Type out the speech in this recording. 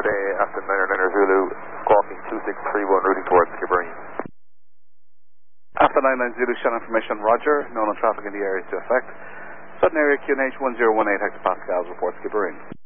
after 999 Zulu, squawking 2631, routing towards Skibbereen. After 99 Zulu, shell information, roger. Known on traffic in the area to effect. Sudden area QNH 1018 hectopascals, report Skibbereen.